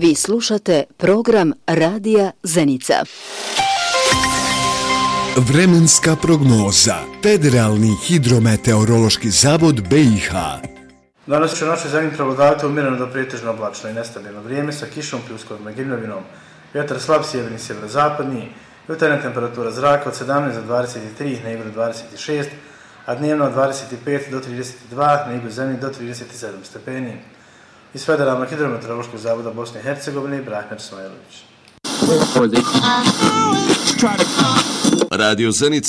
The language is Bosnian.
Vi slušate program Radija Zenica. Vremenska prognoza. Federalni hidrometeorološki zavod BiH. Danas će u našoj zemlji prevladavati umjereno do pretežno oblačno i nestabilno vrijeme sa kišom pljuskovima i grmljavinom. Vjetar slab sjeverni, sjeverozapadni. Jutarnja temperatura zraka od 17 do 23, na jugu 26, a dnevno od 25 do 32, na jugu zemlji do 37 stepeni. Iz Federalnog hidrometeorološkog zavoda Bosne i Hercegovine, Brahmir Smajlović. Radio Zenica